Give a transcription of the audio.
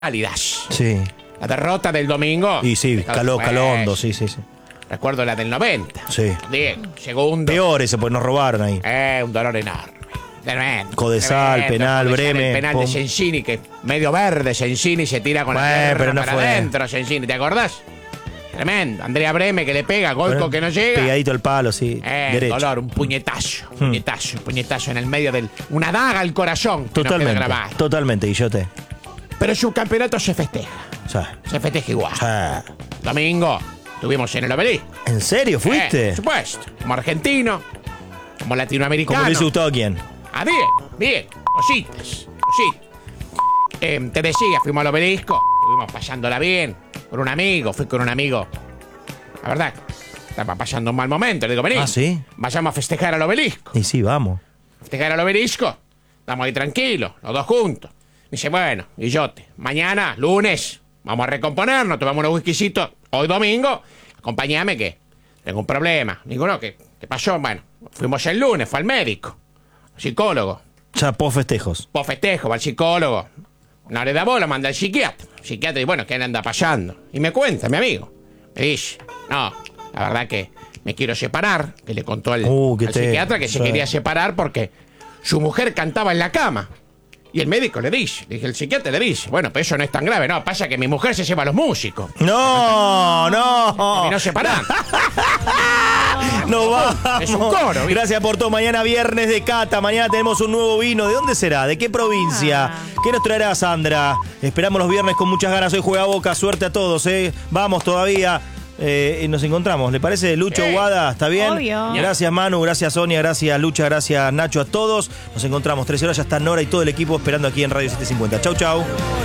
Cálidas. Sí. La derrota del domingo. Y sí, caló hondo, sí. Recuerdo la del 90. Sí. Diego, segundo. Peor ese, pues nos robaron ahí. Un dolor enorme. Tremendo. Codesal, penal, Breme. El penal de Sensini, que medio verde, Sensini se tira con la pierna pero no para fue. adentro, Sensini, ¿te acordás? Tremendo. Andrea Breme que le pega, Goico que no llega. Pegadito al palo, sí. Derecho. Dolor, un puñetazo en el medio del... Una daga al corazón. Que nos queda grabada. Totalmente, Guillote. Pero su campeonato se festeja. Sí. Se festeja igual. Sí. Domingo, estuvimos en el Obelisco. ¿En serio fuiste? Por supuesto. Como argentino, como latinoamericano. ¿Cómo le hubiese gustado a quién? Bien. Cositas. Te decía, fuimos al Obelisco, estuvimos pasándola bien. Fui con un amigo. La verdad, estaba pasando un mal momento. Le digo, vení. ¿Ah, sí? Vayamos a festejar al Obelisco. Y sí, vamos. Festejar al Obelisco. Estamos ahí tranquilos, los dos juntos. Me dice, bueno, Guillote, mañana, lunes, vamos a recomponernos, tomamos unos whiskycitos. Hoy domingo, acompáñame que tengo un problema. Digo, no, ¿qué pasó? Bueno, fuimos el lunes, fue al médico, psicólogo. Ya post festejos. Post festejo, va al psicólogo. No le da bola, manda al psiquiatra. El psiquiatra, y bueno, ¿qué le anda pasando? Y me cuenta, mi amigo. Me dice, no, la verdad que me quiero separar. Que le contó al psiquiatra que se quería separar porque su mujer cantaba en la cama. Y el médico le dice, el psiquiatra le dice, bueno, pero eso no es tan grave. No, pasa que mi mujer se lleva a los músicos. No. Terminó separando. No vamos. Es un coro, ¿viste? Gracias por todo. Mañana viernes de cata. Mañana tenemos un nuevo vino. ¿De dónde será? ¿De qué provincia? ¿Qué nos traerá Sandra? Esperamos los viernes con muchas ganas. Hoy juega Boca. Suerte a todos, ¿eh? Vamos todavía. Nos encontramos. ¿Le parece? Lucho, Guada, ¿está bien? Obvio. Gracias, Manu. Gracias, Sonia. Gracias, Lucha. Gracias, Nacho. A todos. Nos encontramos 13 horas. Ya está Nora y todo el equipo esperando aquí en Radio 750. Chau.